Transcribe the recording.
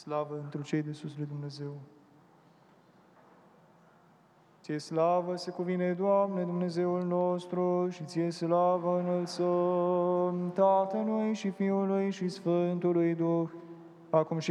Slavă întru cei de sus lui Dumnezeu. Ție slavă se cuvine, Doamne, Dumnezeul nostru, și ție slavă înălțăm Tatălui și Fiului și Sfântului Duh, acum și